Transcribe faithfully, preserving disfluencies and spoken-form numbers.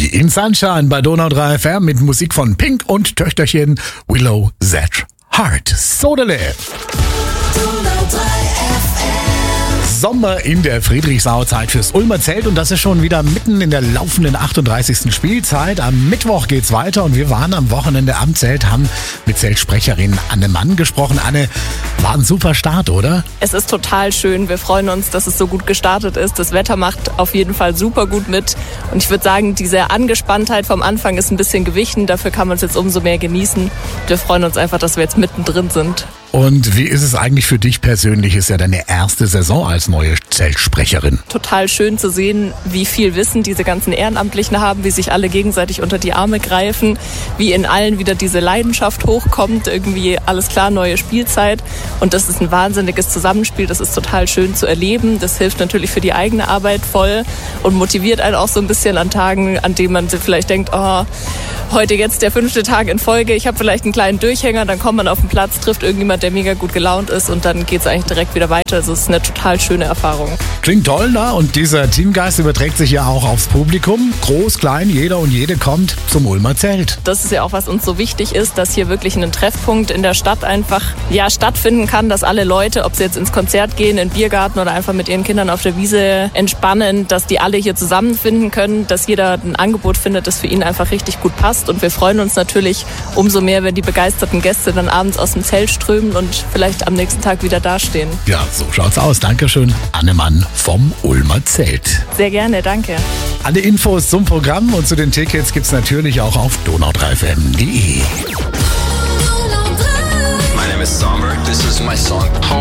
in Sunshine bei Donau drei F M mit Musik von Pink und Töchterchen Willow Z Heart. Sodele. Sommer in der Friedrichsau, Zeit fürs Ulmer Zelt und das ist schon wieder mitten in der laufenden achtunddreißigsten Spielzeit. Am Mittwoch geht's weiter und wir waren am Wochenende am Zelt, haben mit Zeltsprecherin Anne Mann gesprochen. Anne, war ein super Start, oder? Es ist total schön. Wir freuen uns, dass es so gut gestartet ist. Das Wetter macht auf jeden Fall super gut mit. Und ich würde sagen, diese Angespanntheit vom Anfang ist ein bisschen gewichen. Dafür kann man es jetzt umso mehr genießen. Wir freuen uns einfach, dass wir jetzt mittendrin sind. Und wie ist es eigentlich für dich persönlich? Ist ja deine erste Saison als neue Zeltsprecherin. Total schön zu sehen, wie viel Wissen diese ganzen Ehrenamtlichen haben, wie sich alle gegenseitig unter die Arme greifen, wie in allen wieder diese Leidenschaft hochkommt, irgendwie alles klar, neue Spielzeit. Und das ist ein wahnsinniges Zusammenspiel, das ist total schön zu erleben. Das hilft natürlich für die eigene Arbeit voll und motiviert einen auch so ein bisschen an Tagen, an denen man sich vielleicht denkt, oh, heute jetzt der fünfte Tag in Folge, ich habe vielleicht einen kleinen Durchhänger, dann kommt man auf den Platz, trifft irgendjemand, der mega gut gelaunt ist und dann geht es eigentlich direkt wieder weiter. Also es ist eine total schöne Erfahrung. Klingt toll, ne? Und dieser Teamgeist überträgt sich ja auch aufs Publikum. Groß, klein, jeder und jede kommt zum Ulmer Zelt. Das ist ja auch, was uns so wichtig ist, dass hier wirklich ein Treffpunkt in der Stadt einfach ja, stattfinden kann, dass alle Leute, ob sie jetzt ins Konzert gehen, in den Biergarten oder einfach mit ihren Kindern auf der Wiese entspannen, dass die alle hier zusammenfinden können, dass jeder ein Angebot findet, das für ihn einfach richtig gut passt. Und wir freuen uns natürlich umso mehr, wenn die begeisterten Gäste dann abends aus dem Zelt strömen und vielleicht am nächsten Tag wieder dastehen. Ja, so schaut's aus. Dankeschön, Anne Mann vom Ulmer Zelt. Sehr gerne, danke. Alle Infos zum Programm und zu den Tickets gibt's natürlich auch auf donau drei f m punkt d e. My name is Summer. This is my song.